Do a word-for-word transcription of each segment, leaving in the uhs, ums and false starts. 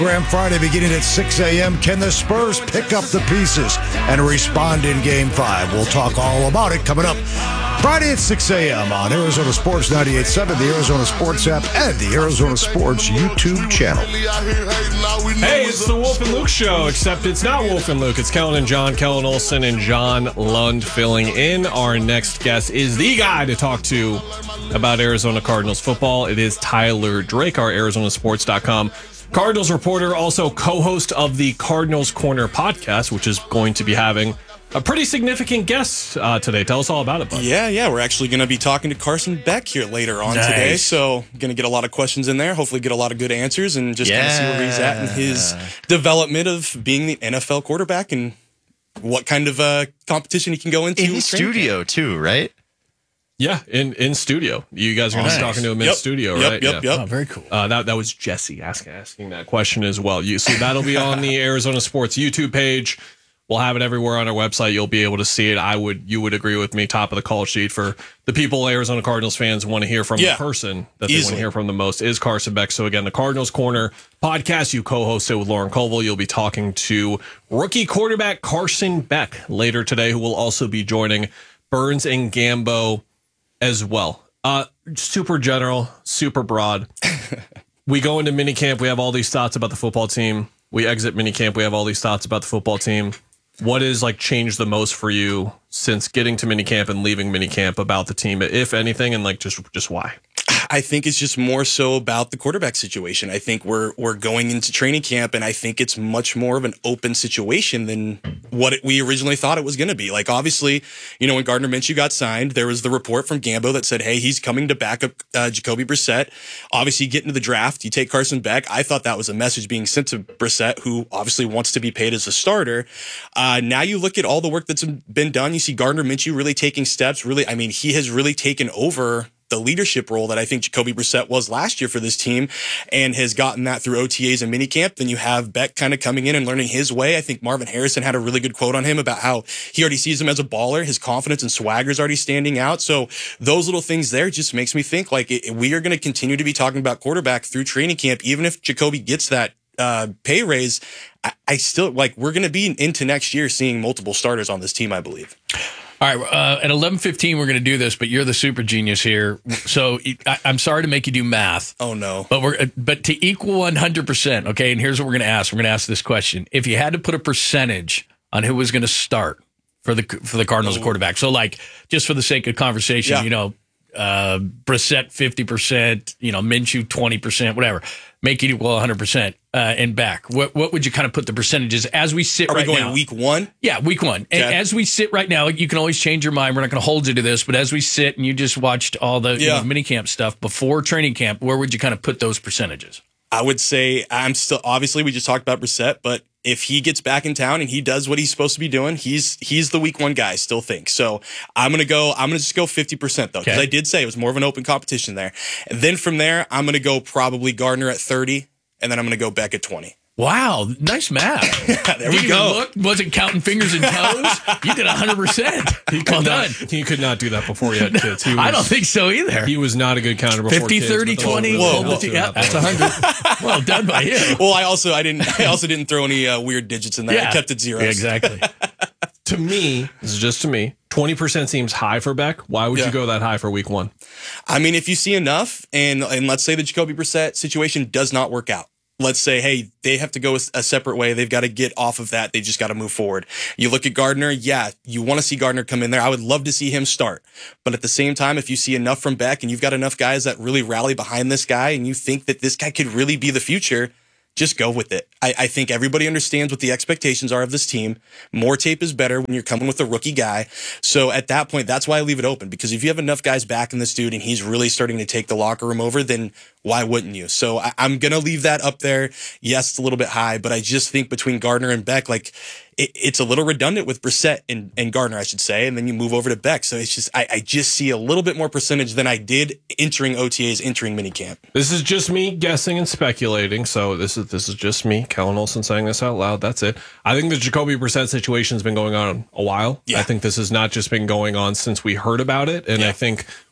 Program Friday beginning at six a.m. Can the Spurs pick up the pieces and respond in Game five? We'll talk all about it coming up Friday at six a.m. on Arizona Sports ninety-eight point seven, the Arizona Sports app, and the Arizona Sports YouTube channel. Hey, it's the Wolf and Luke show, except it's not Wolf and Luke. It's Kellen and John, Kellen Olson and John Lund filling in. Our next guest is the guy to talk to about Arizona Cardinals football. It is Tyler Drake, our Arizona Sports dot com Cardinals reporter, also co-host of the Cardinals Corner podcast, which is going to be having a pretty significant guest uh, today. Tell us all about it, bud. Yeah, yeah. We're actually going to be talking to Carson Beck here later on nice. today. So going to get a lot of questions in there, hopefully get a lot of good answers, and just yeah. kind of see where he's at in his development of being the N F L quarterback and what kind of uh, competition he can go into. In the studio, camp. too, right? Yeah, in, in studio. You guys are going to nice. be talking to him in yep. studio, yep, right? Yep, yeah. yep. Oh, very cool. Uh, that that was Jesse asking asking that question as well. You so that'll be on the Arizona Sports YouTube page. We'll have it everywhere on our website. You'll be able to see it. I would you would agree with me. Top of the call sheet for the people Arizona Cardinals fans want to hear from yeah. the person that they Easily. want to hear from the most is Carson Beck. So again, the Cardinals Corner podcast, you co-host it with Lauren Colville. You'll be talking to rookie quarterback Carson Beck later today, who will also be joining Burns and Gambo as well. Uh, super general, super broad. We go into minicamp. We have all these thoughts about the football team. We exit minicamp. We have all these thoughts about the football team. What has like changed the most for you since getting to minicamp and leaving minicamp about the team, if anything, and like just just why? I think it's just more so about the quarterback situation. I think we're we're going into training camp, and I think it's much more of an open situation than what it, we originally thought it was going to be. Like, obviously, you know, when Gardner Minshew got signed, there was the report from Gambo that said, hey, he's coming to back up uh, Jacoby Brissett. Obviously, you get into the draft, you take Carson Beck. I thought that was a message being sent to Brissett, who obviously wants to be paid as a starter. Uh, now you look at all the work that's been done. You see Gardner Minshew really taking steps. Really, I mean, he has really taken over the leadership role that I think Jacoby Brissett was last year for this team, and has gotten that through O T As and minicamp. Then you have Beck kind of coming in and learning his way. I think Marvin Harrison had a really good quote on him about how he already sees him as a baller. His confidence and swagger is already standing out. So those little things there just makes me think like it, we are going to continue to be talking about quarterback through training camp. Even if Jacoby gets that uh, pay raise, I, I still like we're going to be into next year seeing multiple starters on this team, I believe. All right, uh, at eleven fifteen, we're going to do this, but you're the super genius here. So I, I'm sorry to make you do math. Oh, no. But we're but to equal one hundred percent, okay, and here's what we're going to ask. We're going to ask this question. If you had to put a percentage on who was going to start for the for the Cardinals oh. quarterback, so like just for the sake of conversation, yeah. you know, uh, Brissett fifty percent, you know, Minshew twenty percent, whatever, make it equal one hundred percent. Uh, and back, what what would you kind of put the percentages as we sit Are right now? Are we going week one? Yeah, week one. Okay. And as we sit right now, you can always change your mind. We're not going to hold you to this, but as we sit and you just watched all the yeah. you know, minicamp stuff before training camp, where would you kind of put those percentages? I would say I'm still, obviously we just talked about Brissett, but if he gets back in town and he does what he's supposed to be doing, he's he's the week one guy, I still think. So I'm going to go, I'm going to just go fifty percent though, because okay. I did say it was more of an open competition there. And then from there, I'm going to go probably Gardner at thirty, and then I'm going to go Beck at twenty. Wow, nice math. There we go. Look, wasn't counting fingers and toes. You did one hundred percent. He could well not, done. He could not do that before he had kids. He was, I don't think so either. He was not a good counter before fifty, kids. thirty, twenty. Whoa, whoa, whoa. Yeah, that's one hundred. Well done by you. Well, I also I didn't I also didn't throw any uh, weird digits in there. Yeah. I kept it zeros. Yeah, exactly. To me, this is just to me, twenty percent seems high for Beck. Why would yeah. you go that high for week one? I mean, if you see enough, and and let's say the Jacoby Brissett situation does not work out. Let's say, hey, they have to go a separate way. They've got to get off of that. They just got to move forward. You look at Gardner. Yeah, you want to see Gardner come in there. I would love to see him start. But at the same time, if you see enough from Beck and you've got enough guys that really rally behind this guy and you think that this guy could really be the future, just go with it. I, I think everybody understands what the expectations are of this team. More tape is better when you're coming with a rookie guy. So at that point, that's why I leave it open. Because if you have enough guys backing this dude and he's really starting to take the locker room over, then why wouldn't you? So I, I'm going to leave that up there. Yes, it's a little bit high, but I just think between Gardner and Beck, like it, it's a little redundant with Brissett and, and Gardner, I should say. And then you move over to Beck. So it's just, I, I just see a little bit more percentage than I did entering O T As, entering minicamp. This is just me guessing and speculating. So this is, this is just me, Kellen Olson, saying this out loud. That's it. I think the Jacoby Brissett situation has been going on a while. Yeah. I think this has not just been going on since we heard about it. And yeah. I think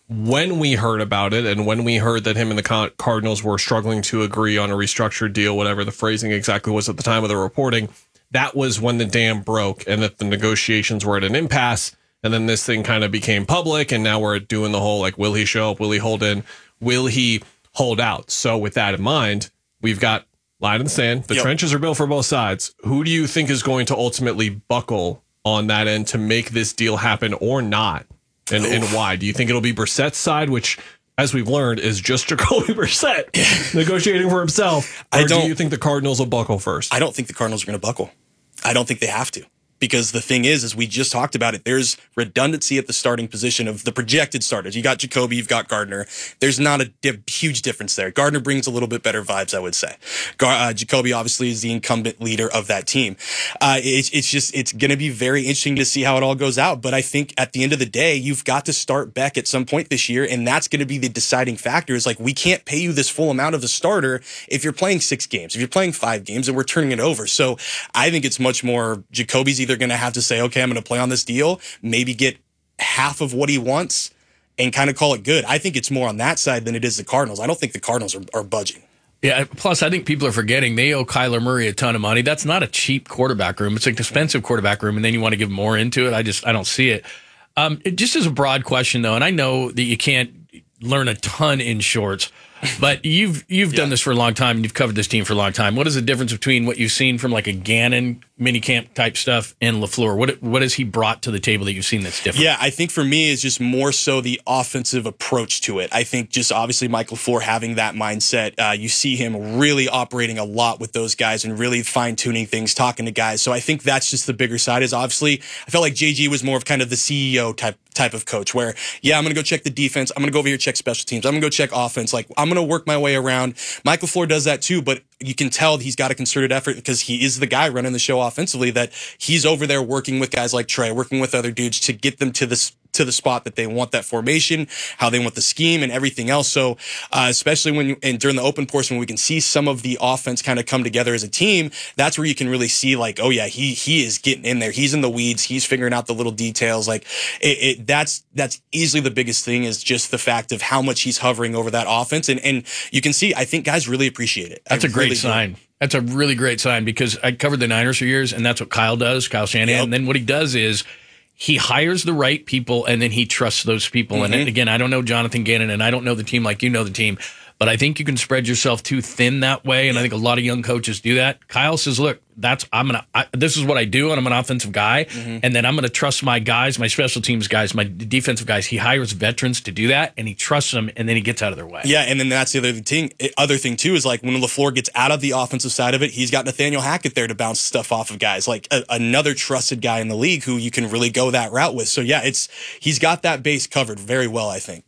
when we heard about it and when we heard that him and the Cardinals were struggling to agree on a restructured deal, whatever the phrasing exactly was at the time of the reporting, that was when the dam broke and that the negotiations were at an impasse. And then this thing kind of became public. And now we're doing the whole, like, will he show up? Will he hold in? Will he hold out? So with that in mind, we've got line in the sand. The yep. trenches are built for both sides. Who do you think is going to ultimately buckle on that end to make this deal happen or not? And, and why? Do you think it'll be Brissett's side, which, as we've learned, is just Jacoby Brissett negotiating for himself? Or I don't, do you think the Cardinals will buckle first? I don't think the Cardinals are going to buckle. I don't think they have to. Because the thing is, as we just talked about it, there's redundancy at the starting position of the projected starters. You got Jacoby, you've got Gardner. There's not a di- huge difference there. Gardner brings a little bit better vibes, I would say. Gar- uh, Jacoby obviously is the incumbent leader of that team. Uh, it's, it's just, it's going to be very interesting to see how it all goes out. But I think at the end of the day, you've got to start Beck at some point this year. And that's going to be the deciding factor. Is like, we can't pay you this full amount of the starter if you're playing six games, if you're playing five games and we're turning it over. So I think it's much more Jacoby's either going to have to say, okay, I'm going to play on this deal, maybe get half of what he wants and kind of call it good. I think it's more on that side than it is the Cardinals. I don't think the Cardinals are, are budging. Yeah, plus I think people are forgetting they owe Kyler Murray a ton of money. That's not a cheap quarterback room. It's an expensive quarterback room, and then you want to give more into it. I just, I don't see it. Um, it just as a broad question, though, and I know that you can't learn a ton in shorts, but you've you've yeah. done this for a long time, and you've covered this team for a long time. What is the difference between what you've seen from like a Gannon minicamp type stuff and LaFleur? What what has he brought to the table that you've seen that's different? Yeah, I think for me is just more so the offensive approach to it. I think just obviously Mike LaFleur having that mindset. Uh, you see him really operating a lot with those guys and really fine tuning things, talking to guys. So I think that's just the bigger side. Is obviously I felt like J G was more of kind of the C E O type type of coach where, yeah, I'm going to go check the defense. I'm going to go over here, check special teams. I'm going to go check offense. Like, I'm going to work my way around. Michael LaFleur does that too, but you can tell he's got a concerted effort because he is the guy running the show offensively, that he's over there working with guys like Trey, working with other dudes to get them to this to the spot that they want that formation, how they want the scheme and everything else. So, uh, especially when, and during the open portion, when we can see some of the offense kind of come together as a team, that's where you can really see like, oh yeah, he, he is getting in there. He's in the weeds. He's figuring out the little details. Like it, it that's, that's easily the biggest thing, is just the fact of how much he's hovering over that offense. And, and you can see, I think guys really appreciate it. That's I a great really sign. Do. That's a really great sign, because I covered the Niners for years, and that's what Kyle does, Kyle Shanahan. Yep. And then what he does is, he hires the right people, and then he trusts those people. Mm-hmm. And again, I don't know Jonathan Gannon, and I don't know the team like you know the team, but I think you can spread yourself too thin that way. And I think a lot of young coaches do that. Kyle says, look, that's, I'm going to, this is what I do. And I'm an offensive guy. Mm-hmm. And then I'm going to trust my guys, my special teams guys, my defensive guys. He hires veterans to do that, and he trusts them, and then he gets out of their way. Yeah. And then that's the other thing, other thing too, is like when LaFleur gets out of the offensive side of it, he's got Nathaniel Hackett there to bounce stuff off of guys, like a, another trusted guy in the league who you can really go that route with. So yeah, it's, he's got that base covered very well, I think.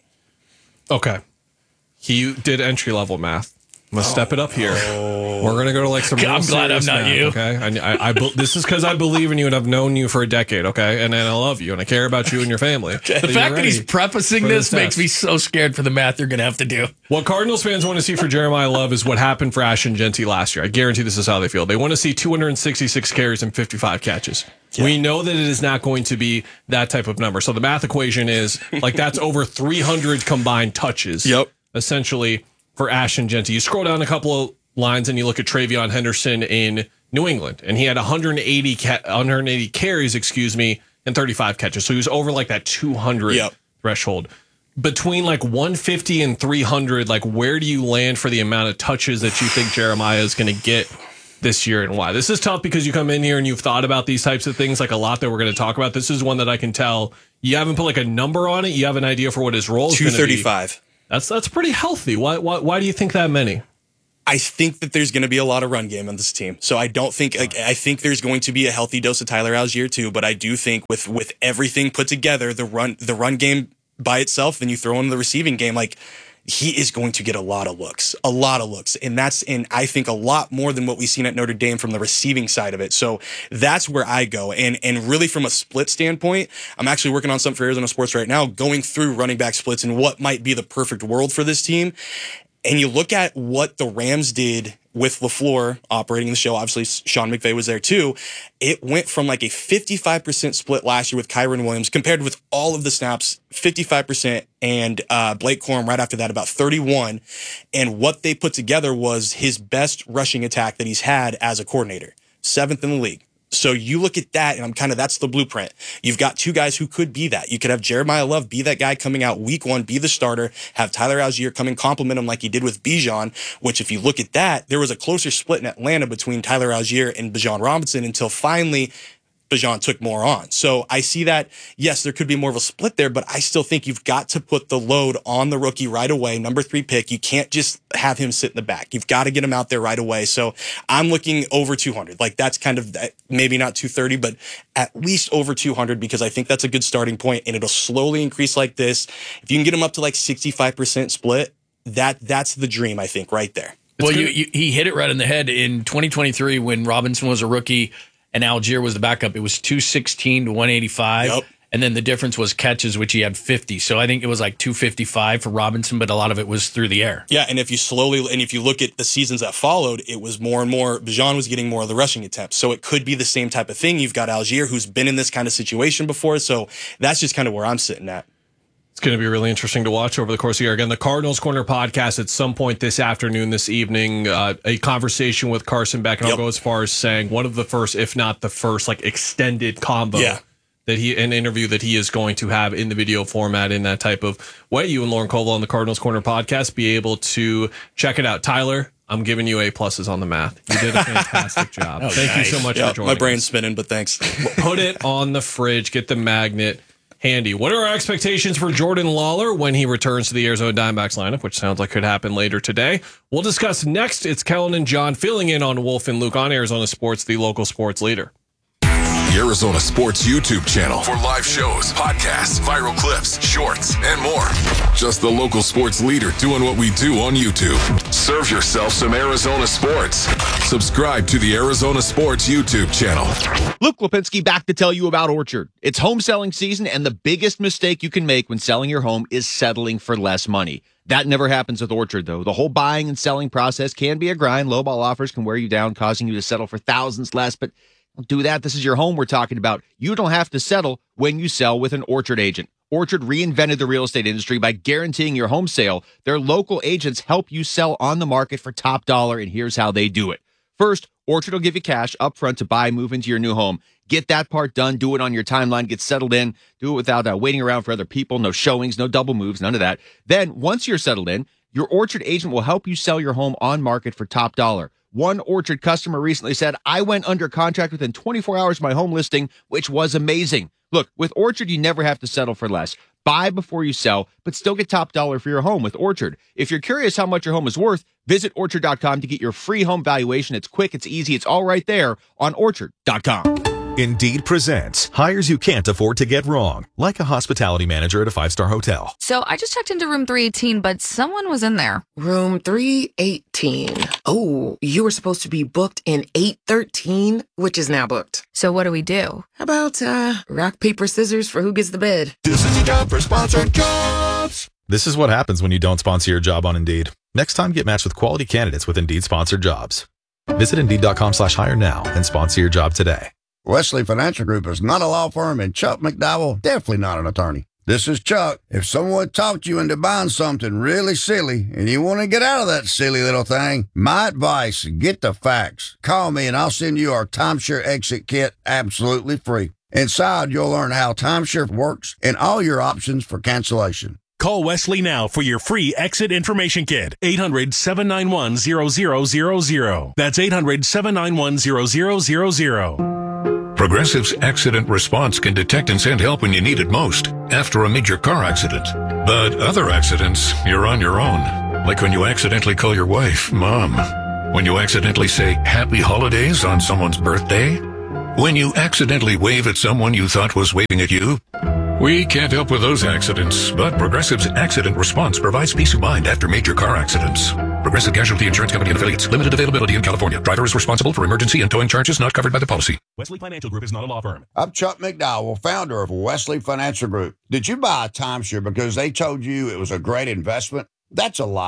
Okay. He did entry level math. I'm gonna oh, step it up here. Oh. We're gonna go to like some. Real I'm glad I'm not math, you. Okay, I, I, I this is because I believe in you and I've known you for a decade. Okay, and, and I love you and I care about you and your family. Okay. The fact that he's prefacing this, this makes me so scared for the math you're gonna have to do. What Cardinals fans want to see for Jeremiah Love is what happened for Ashton Jeanty last year. I guarantee this is how they feel. They want to see two hundred sixty-six carries and fifty-five catches. Yeah. We know that it is not going to be that type of number. So the math equation is like that's over three hundred combined touches. Yep. Essentially for Ashton Jeanty. You scroll down a couple of lines and you look at Travion Henderson in New England, and he had one hundred eighty, ca- one hundred eighty carries, excuse me, and thirty-five catches. So he was over like that two hundred yep. threshold. Between like one fifty and three hundred, like where do you land for the amount of touches that you think Jeremiah is going to get this year, and why? This is tough because you come in here and you've thought about these types of things, like a lot that we're going to talk about. This is one that I can tell you haven't put like a number on it. You have an idea for what his role is going to be. two thirty-five. That's that's pretty healthy. Why why why do you think that many? I think that there's going to be a lot of run game on this team. So I don't think like I think there's going to be a healthy dose of Tyler Algier too, but I do think with with everything put together, the run the run game by itself, then you throw in the receiving game, like he is going to get a lot of looks, a lot of looks. And that's, and I think a lot more than what we've seen at Notre Dame from the receiving side of it. So that's where I go. And, and really from a split standpoint, I'm actually working on something for Arizona Sports right now, going through running back splits and what might be the perfect world for this team. And you look at what the Rams did with LaFleur operating the show, obviously Sean McVay was there too, it went from like a fifty-five percent split last year with Kyron Williams compared with all of the snaps, fifty-five percent, and uh, Blake Corum right after that about thirty-one. And what they put together was his best rushing attack that he's had as a coordinator, seventh in the league. So you look at that, and I'm kind of, that's the blueprint. You've got two guys who could be that. You could have Jeremiah Love be that guy coming out week one, be the starter, have Tyler Algier come and compliment him like he did with Bijan, which if you look at that, there was a closer split in Atlanta between Tyler Algier and Bijan Robinson until finally Bijan took more on. So I see that, yes, there could be more of a split there, but I still think you've got to put the load on the rookie right away. Number three pick. You can't just have him sit in the back. You've got to get him out there right away. So I'm looking over two hundred. Like that's kind of maybe not two thirty, but at least over two hundred because I think that's a good starting point and it'll slowly increase like this. If you can get him up to like sixty-five percent split, that that's the dream, I think, right there. Well, you, you, he hit it right in the head in twenty twenty-three when Robinson was a rookie and Algier was the backup. It was two sixteen to one eighty-five. Yep. And then the difference was catches, which he had fifty. So I think it was like two fifty-five for Robinson, but a lot of it was through the air. Yeah, and if you slowly, and if you look at the seasons that followed, it was more and more, Bijan was getting more of the rushing attempts. So it could be the same type of thing. You've got Algier, who's been in this kind of situation before. So that's just kind of where I'm sitting at. It's going to be really interesting to watch over the course of the year. Again, the Cardinals Corner podcast at some point this afternoon, this evening, uh, a conversation with Carson Beck. And yep. I'll go as far as saying one of the first, if not the first, like extended combo yeah. that he, an interview that he is going to have in the video format in that type of way. You and Lauren Koval on the Cardinals Corner podcast, be able to check it out. Tyler, I'm giving you A pluses on the math. You did a fantastic job. Oh, Thank nice. you so much yep, for joining My brain's us. spinning, but thanks. Put it on the fridge. Get the magnet handy. What are our expectations for Jordan Lawler when he returns to the Arizona Diamondbacks lineup, which sounds like could happen later today? We'll discuss next. It's Kellen and John filling in on Wolf and Luke on Arizona Sports, the local sports leader. The Arizona Sports YouTube channel for live shows, podcasts, viral clips, shorts, and more. Just the local sports leader doing what we do on YouTube. Serve yourself some Arizona sports. Subscribe to the Arizona Sports YouTube channel. Luke Lipinski back to tell you about Orchard. It's home selling season, and the biggest mistake you can make when selling your home is settling for less money. That never happens with Orchard, though. The whole buying and selling process can be a grind. Lowball offers can wear you down, causing you to settle for thousands less, but don't do that. This is your home we're talking about. You don't have to settle when you sell with an Orchard agent. Orchard reinvented the real estate industry by guaranteeing your home sale. Their local agents help you sell on the market for top dollar, and here's how they do it. First, Orchard will give you cash up front to buy, move into your new home. Get that part done. Do it on your timeline. Get settled in. Do it without uh, waiting around for other people. No showings, no double moves, none of that. Then, once you're settled in, your Orchard agent will help you sell your home on market for top dollar. One Orchard customer recently said, I went under contract within twenty-four hours of my home listing, which was amazing. Look, with Orchard, you never have to settle for less. Buy before you sell, but still get top dollar for your home with Orchard. If you're curious how much your home is worth, visit orchard dot com to get your free home valuation. It's quick, it's easy, it's all right there on orchard dot com. Indeed presents hires you can't afford to get wrong, like a hospitality manager at a five-star hotel. So I just checked into room three eighteen, but someone was in there. Room three eighteen. Oh, you were supposed to be booked in eight thirteen, which is now booked. So what do we do? How about uh, rock, paper, scissors for who gets the bed? This is your job for sponsored jobs. This is what happens when you don't sponsor your job on Indeed. Next time, get matched with quality candidates with Indeed-sponsored jobs. Visit Indeed.com slash hire now and sponsor your job today. Wesley Financial Group is not a law firm, and Chuck McDowell definitely not an attorney. This is Chuck. If someone talked you into buying something really silly and you want to get out of that silly little thing, my advice, get the facts. Call me and I'll send you our timeshare exit kit absolutely free. Inside, you'll learn how timeshare works and all your options for cancellation. Call Wesley now for your free exit information kit. eight hundred, seven nine one, zero zero zero zero. That's eight hundred, seven nine one, zero zero zero zero. Progressive's accident response can detect and send help when you need it most, after a major car accident. But other accidents, you're on your own. Like when you accidentally call your wife, Mom. When you accidentally say Happy Holidays on someone's birthday. When you accidentally wave at someone you thought was waving at you. We can't help with those accidents, but Progressive's accident response provides peace of mind after major car accidents. Progressive Casualty Insurance Company and Affiliates. Limited availability in California. Driver is responsible for emergency and towing charges not covered by the policy. Wesley Financial Group is not a law firm. I'm Chuck McDowell, founder of Wesley Financial Group. Did you buy a timeshare because they told you it was a great investment? That's a lie.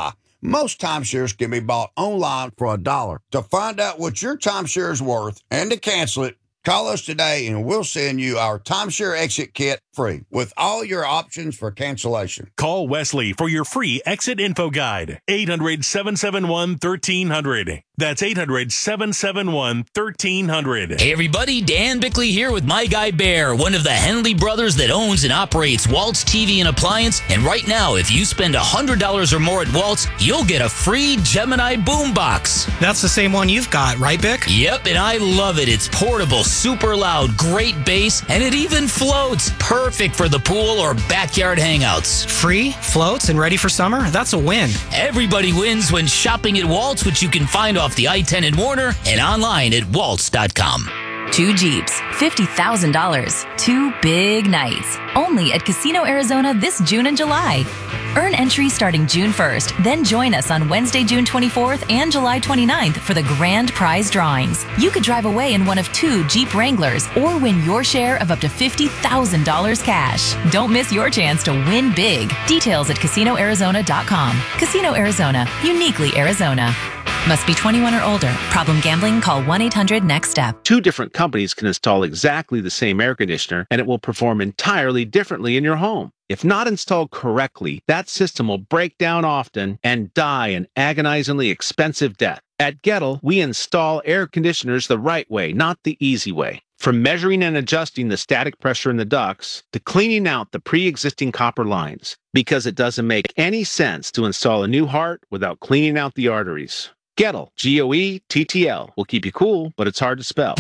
Most timeshares can be bought online for a dollar. To find out what your timeshare is worth and to cancel it, call us today and we'll send you our timeshare exit kit free with all your options for cancellation. Call Wesley for your free exit info guide. eight hundred, seven seven one, one three zero zero. That's eight hundred, seven seven one, one three zero zero. Hey everybody, Dan Bickley here with My Guy Bear, one of the Henley brothers that owns and operates Waltz T V and Appliance. And right now, if you spend one hundred dollars or more at Waltz, you'll get a free Gemini boombox. That's the same one you've got, right, Bick? Yep, and I love it. It's portable, super loud, great bass, and it even floats. Perfect for the pool or backyard hangouts. Free, floats, and ready for summer? That's a win. Everybody wins when shopping at Waltz, which you can find off the I ten in Warner and online at waltz dot com. Two Jeeps, fifty thousand dollars. Two big nights. Only at Casino Arizona this June and July. Earn entry starting June first. Then join us on Wednesday, June twenty-fourth and July twenty-ninth for the grand prize drawings. You could drive away in one of two Jeep Wranglers or win your share of up to fifty thousand dollars cash. Don't miss your chance to win big. Details at casino arizona dot com. Casino Arizona, uniquely Arizona. Must be twenty-one or older. Problem gambling? Call one eight hundred next step. Two different companies can install exactly the same air conditioner, and it will perform entirely differently in your home. If not installed correctly, that system will break down often and die an agonizingly expensive death. At Gettle, we install air conditioners the right way, not the easy way. From measuring and adjusting the static pressure in the ducts to cleaning out the pre-existing copper lines, because it doesn't make any sense to install a new heart without cleaning out the arteries. Gettle, G O E T T L, will keep you cool, but it's hard to spell.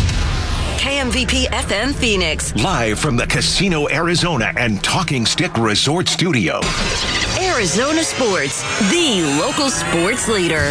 K M V P F M Phoenix. Live from the Casino Arizona and Talking Stick Resort Studio. Arizona Sports, the local sports leader.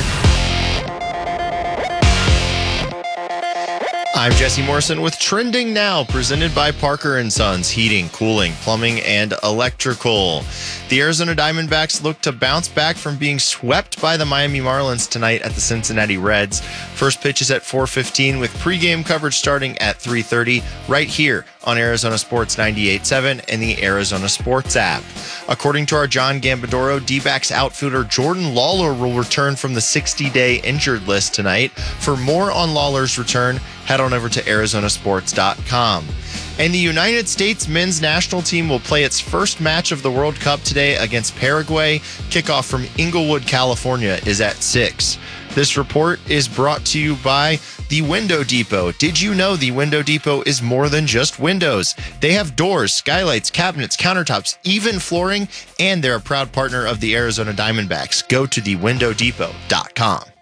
I'm Jesse Morrison with Trending Now, presented by Parker and Sons Heating, Cooling, Plumbing, and Electrical. The Arizona Diamondbacks look to bounce back from being swept by the Miami Marlins tonight at the Cincinnati Reds. First pitch is at four fifteen with pregame coverage starting at three thirty right here on Arizona Sports ninety-eight point seven and the Arizona Sports app. According to our John Gambadoro, D-backs outfielder Jordan Lawler will return from the sixty-day injured list tonight. For more on Lawler's return, head on over to arizona sports dot com. And the United States men's national team will play its first match of the World Cup today against Paraguay. Kickoff from Inglewood, California is at six. This report is brought to you by The Window Depot. Did you know The Window Depot is more than just windows? They have doors, skylights, cabinets, countertops, even flooring, and they're a proud partner of the Arizona Diamondbacks. Go to the window depot dot com.